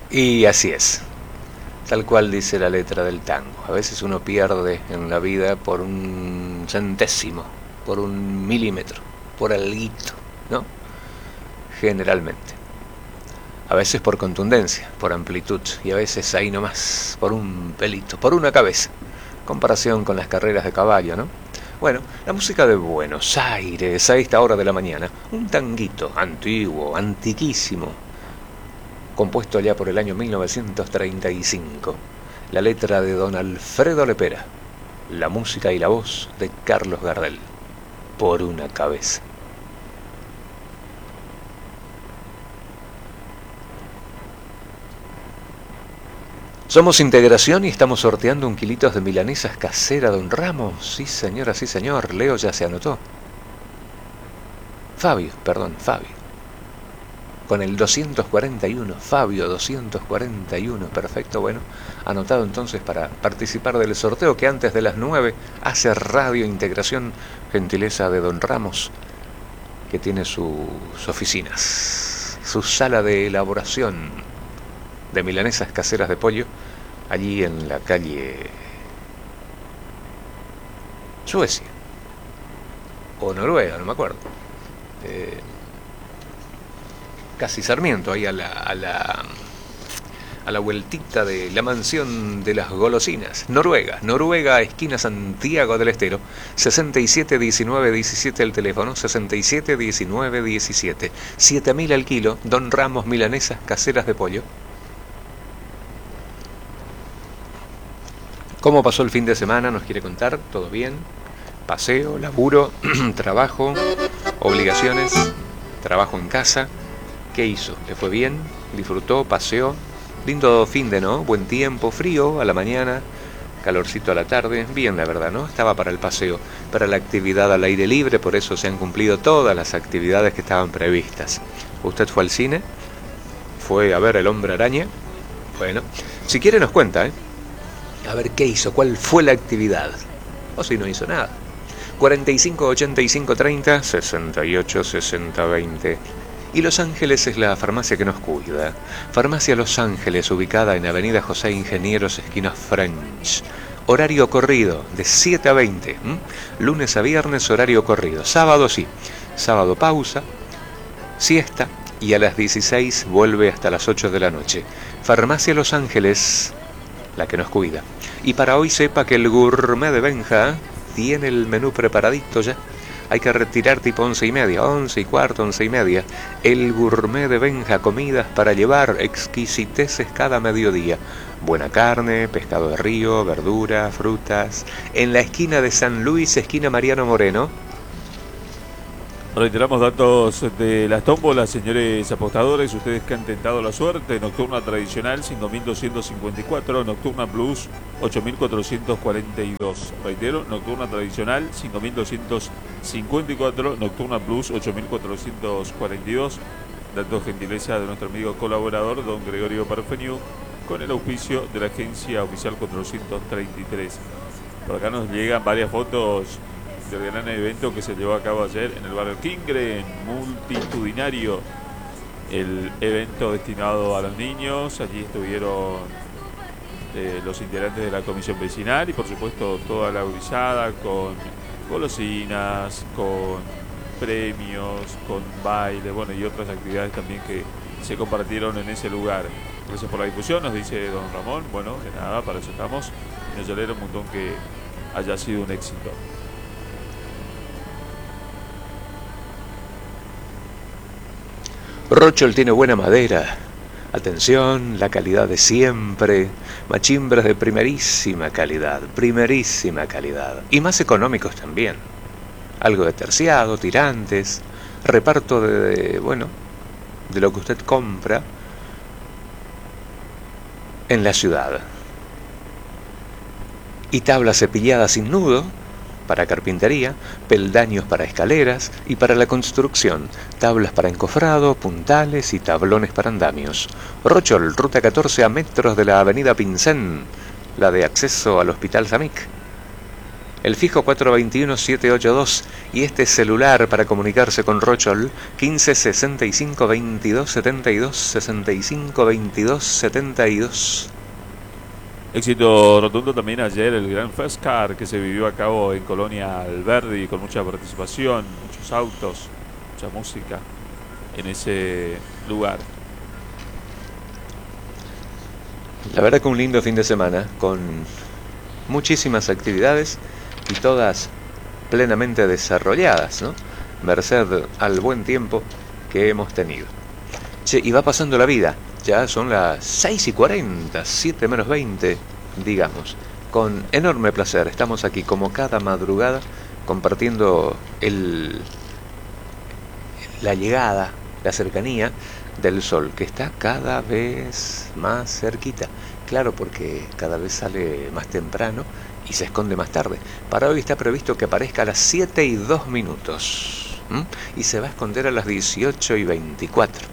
Y así es, tal cual dice la letra del tango. A veces uno pierde en la vida por un centésimo, por un milímetro, por alguito, ¿no? Generalmente. A veces por contundencia, por amplitud, y a veces ahí nomás, por un pelito, por una cabeza. Comparación con las carreras de caballo, ¿no? Bueno, la música de Buenos Aires a esta hora de la mañana, un tanguito antiguo, antiquísimo, compuesto allá por el año 1935. La letra de don Alfredo Lepera, la música y la voz de Carlos Gardel, por una cabeza. Somos Integración y estamos sorteando 1 kilito de milanesas caseras, don Ramos. Sí, señora, sí, señor. Leo ya se anotó. Fabio. Con el 241, Fabio 241, perfecto, bueno. Anotado entonces para participar del sorteo que antes de las 9 hace Radio Integración, gentileza de don Ramos, que tiene sus oficinas, su sala de elaboración de milanesas caseras de pollo, allí en la calle Suecia, o Noruega, no me acuerdo, casi Sarmiento, ahí a la vueltita de la mansión de las golosinas, Noruega, esquina Santiago del Estero, 671917 el teléfono, 671917, 7.000 al kilo, don Ramos, milanesas caseras de pollo. ¿Cómo pasó el fin de semana? ¿Nos quiere contar? ¿Todo bien? Paseo, laburo, trabajo, obligaciones, trabajo en casa. ¿Qué hizo? ¿Le fue bien? ¿Disfrutó? ¿Paseó? Lindo fin de, ¿no? Buen tiempo, frío a la mañana, calorcito a la tarde. Bien, la verdad, ¿no? Estaba para el paseo, para la actividad al aire libre, por eso se han cumplido todas las actividades que estaban previstas. ¿Usted fue al cine? ¿Fue a ver El Hombre Araña? Bueno, si quiere nos cuenta, ¿eh? A ver qué hizo, cuál fue la actividad. O si no hizo nada. 45 85 30 68 60 20. Y Los Ángeles es la farmacia que nos cuida. Farmacia Los Ángeles, ubicada en Avenida José Ingenieros, esquina French. Horario corrido, de 7 a 20. Lunes a viernes, horario corrido. Sábado sí. Sábado pausa, siesta, y a las 16 vuelve hasta las 8 de la noche. Farmacia Los Ángeles, la que nos cuida. Y para hoy sepa que el gourmet de Benja tiene el menú preparadito ya. Hay que retirar tipo 11:30, 11:15, 11:30. El gourmet de Benja, comidas para llevar, exquisiteces cada mediodía. Buena carne, pescado de río, verdura, frutas. En la esquina de San Luis, esquina Mariano Moreno. Reiteramos datos de las tómbolas, señores apostadores, ustedes que han tentado la suerte. Nocturna tradicional 5.254, Nocturna Plus 8.442. Reitero, Nocturna tradicional 5.254, Nocturna Plus 8.442. Datos gentileza de nuestro amigo colaborador, don Gregorio Parfeniu, con el auspicio de la agencia oficial 433. Por acá nos llegan varias fotos del gran evento que se llevó a cabo ayer en el barrio Kingre, multitudinario, el evento destinado a los niños. Allí estuvieron los integrantes de la comisión vecinal y por supuesto toda la gurizada con golosinas, con premios, con baile, bueno, y otras actividades también que se compartieron en ese lugar. Gracias por la difusión, nos dice don Ramón. Bueno, de nada, para eso estamos. Y nos alegra un montón que haya sido un éxito. Rochol tiene buena madera. Atención, la calidad de siempre. Machimbras de primerísima calidad. Y más económicos también. Algo de terciado, tirantes, reparto de lo que usted compra en la ciudad. Y tablas cepilladas sin nudo para carpintería, peldaños para escaleras y para la construcción, tablas para encofrado, puntales y tablones para andamios. Rochol, ruta 14 a metros de la avenida Pincén, la de acceso al Hospital Samic. el fijo 421-782 y este celular para comunicarse con Rochol 15 65 22 72 65 22 72. Éxito rotundo también ayer el Gran Festcar que se vivió a cabo en Colonia Alberdi con mucha participación, muchos autos, mucha música en ese lugar. La verdad que un lindo fin de semana con muchísimas actividades y todas plenamente desarrolladas, ¿no? Merced al buen tiempo que hemos tenido. Che, y va pasando la vida. Ya son las 6:40, 7 menos 20, digamos. Con enorme placer estamos aquí como cada madrugada compartiendo la llegada, la cercanía del sol, que está cada vez más cerquita. Claro, porque cada vez sale más temprano y se esconde más tarde. Para hoy está previsto que aparezca a las 7:02. Y se va a esconder a las 18:24.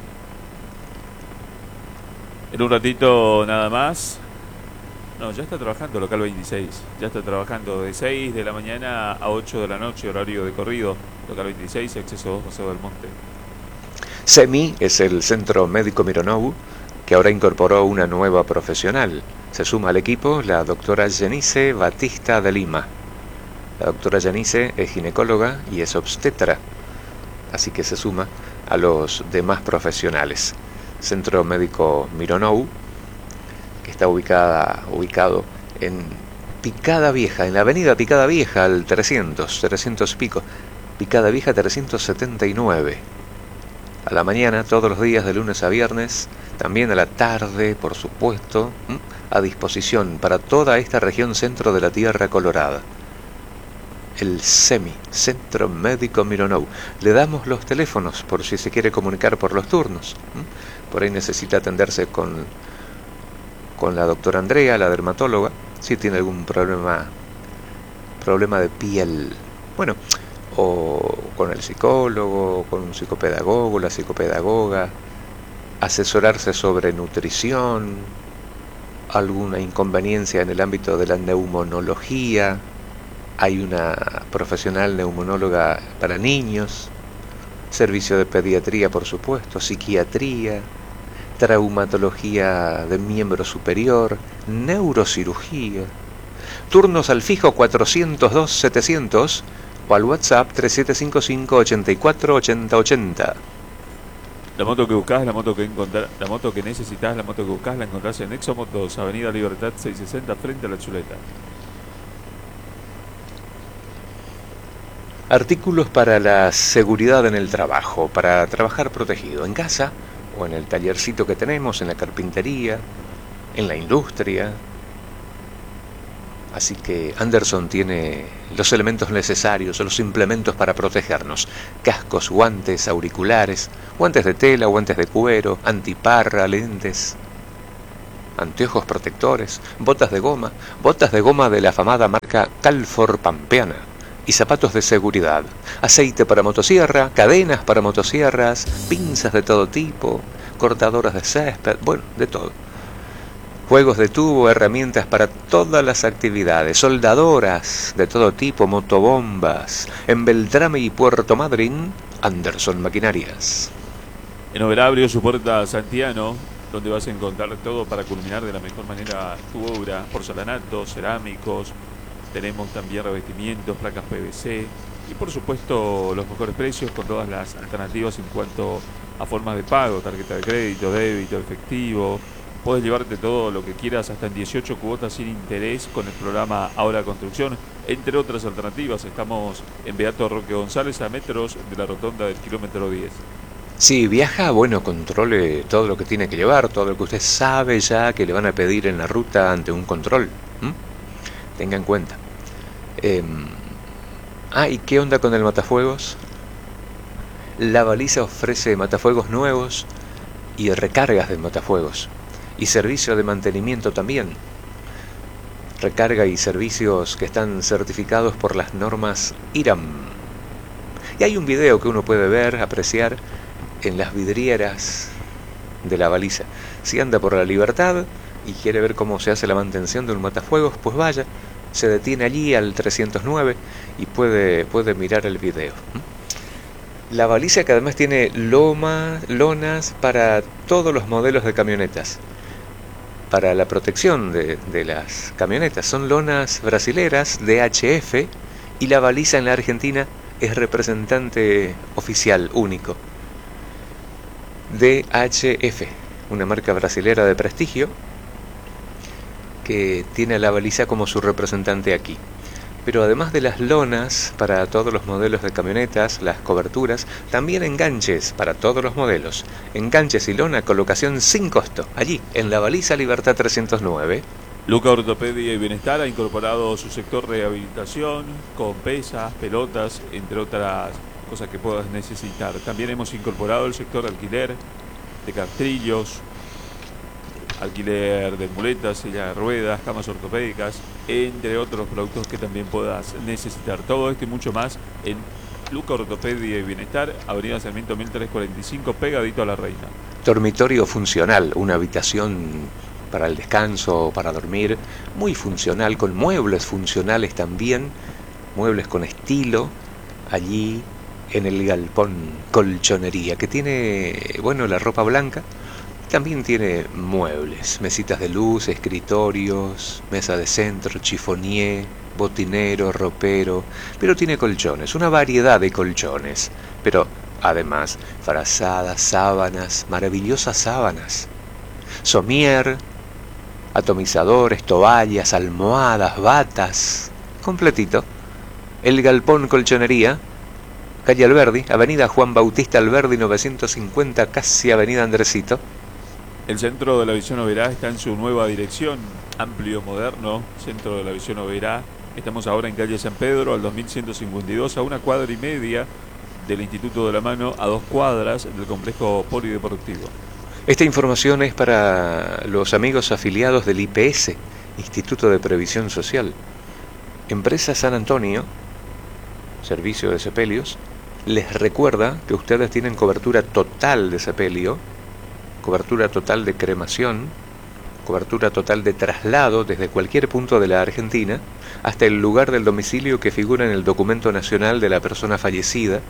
En un ratito nada más. No, ya está trabajando local 26. Ya está trabajando de 6 de la mañana a 8 de la noche, horario de corrido. Local 26, acceso 2, Paseo del Monte. CEMI es el Centro Médico Mironou, que ahora incorporó una nueva profesional. Se suma al equipo la doctora Yenice Batista de Lima. La doctora Yenice es ginecóloga y es obstetra, así que se suma a los demás profesionales. Centro Médico Mironou, que está ubicado en Picada Vieja, en la avenida Picada Vieja, al 300 y pico, Picada Vieja 379. A la mañana, todos los días de lunes a viernes, también a la tarde, por supuesto, a disposición para toda esta región centro de la Tierra Colorada. El CEMI, Centro Médico Mironou. Le damos los teléfonos por si se quiere comunicar por los turnos. Por ahí necesita atenderse con la doctora Andrea, la dermatóloga, si tiene algún problema de piel. Bueno, o con el psicólogo, con un psicopedagogo, la psicopedagoga, asesorarse sobre nutrición, alguna inconveniencia en el ámbito de la neumonología. Hay una profesional neumonóloga para niños, servicio de pediatría, por supuesto, psiquiatría, traumatología de miembro superior, neurocirugía. Turnos al fijo 402-700 o al WhatsApp 3755-848080. La moto que buscás, la moto que necesitas, la moto que buscás, la encontrás en Exomotos, Avenida Libertad 660, frente a la Chuleta. Artículos para la seguridad en el trabajo, para trabajar protegido en casa o en el tallercito que tenemos, en la carpintería, en la industria. Así que Anderson tiene los elementos necesarios, los implementos para protegernos. Cascos, guantes, auriculares, guantes de tela, guantes de cuero, antiparra, lentes, anteojos protectores, botas de goma de la afamada marca Calfor Pampeana y zapatos de seguridad, aceite para motosierra, cadenas para motosierras, pinzas de todo tipo, cortadoras de césped, bueno, de todo. Juegos de tubo, herramientas para todas las actividades, soldadoras de todo tipo, motobombas. En Beltrame y Puerto Madryn, Anderson Maquinarias. En Oberabrio, su puerta Santiano, donde vas a encontrar todo para culminar de la mejor manera tu obra, porcelanatos, cerámicos. Tenemos también revestimientos, placas PVC y por supuesto los mejores precios con todas las alternativas en cuanto a formas de pago, tarjeta de crédito, débito, efectivo. Puedes llevarte todo lo que quieras hasta en 18 cuotas sin interés con el programa Ahora Construcción, entre otras alternativas. Estamos en Beato Roque González, a metros de la rotonda del kilómetro 10. Si viaja, bueno, controle todo lo que tiene que llevar, todo lo que usted sabe ya que le van a pedir en la ruta ante un control. Tenga en cuenta. ¿Y qué onda con el matafuegos? La baliza ofrece matafuegos nuevos y recargas de matafuegos. Y servicio de mantenimiento también. Recarga y servicios que están certificados por las normas IRAM. Y hay un video que uno puede ver, apreciar en las vidrieras de la baliza. Si anda por la Libertad y quiere ver cómo se hace la mantención de un matafuegos, pues vaya, se detiene allí al 309 y puede mirar el video. La baliza, que además tiene lonas para todos los modelos de camionetas, para la protección de las camionetas. Son lonas brasileras DHF, y la baliza en la Argentina es representante oficial único. DHF, una marca brasilera de prestigio que tiene a la baliza como su representante aquí. Pero además de las lonas para todos los modelos de camionetas, las coberturas, también enganches para todos los modelos. Enganches y lona, colocación sin costo, allí, en la baliza Libertad 309. Luca Ortopedia y Bienestar ha incorporado su sector rehabilitación con pesas, pelotas, entre otras cosas que puedas necesitar. También hemos incorporado el sector alquiler de castrillos, alquiler de muletas, silla de ruedas, camas ortopédicas, entre otros productos que también puedas necesitar. Todo esto y mucho más en Luca Ortopedia y Bienestar, Avenida Sarmiento 1345, pegadito a La Reina. Dormitorio funcional, una habitación para el descanso, para dormir, muy funcional, con muebles funcionales también, muebles con estilo, allí en el galpón Colchonería, que tiene, bueno, la ropa blanca. También tiene muebles, mesitas de luz, escritorios, mesa de centro, chifonier, botinero, ropero, pero tiene colchones, una variedad de colchones, pero además frazadas, sábanas, maravillosas sábanas, somier, atomizadores, toallas, almohadas, batas, completito. El galpón Colchonería, calle Alberdi, avenida Juan Bautista Alberdi 950, casi avenida Andresito. El Centro de la Visión Oberá está en su nueva dirección, amplio, moderno, Centro de la Visión Oberá. Estamos ahora en calle San Pedro, al 2152, a 1,5 cuadras del Instituto de la Mano, a 2 cuadras del complejo polideportivo. Esta información es para los amigos afiliados del IPS, Instituto de Previsión Social. Empresa San Antonio, servicio de sepelios, les recuerda que ustedes tienen cobertura total de sepelio, cobertura total de cremación, cobertura total de traslado desde cualquier punto de la Argentina hasta el lugar del domicilio que figura en el documento nacional de la persona fallecida.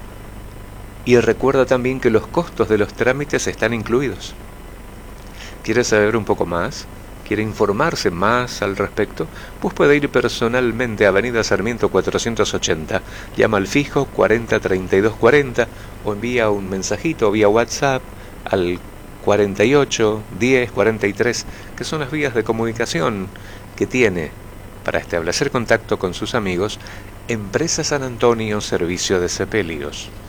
Y recuerda también que los costos de los trámites están incluidos. ¿Quiere saber un poco más? ¿Quiere informarse más al respecto? Pues puede ir personalmente a Avenida Sarmiento 480, llama al fijo 40 32 40 o envía un mensajito vía WhatsApp al 48 10 43, que son las vías de comunicación que tiene para establecer contacto con sus amigos Empresa San Antonio Servicio de Sepelios.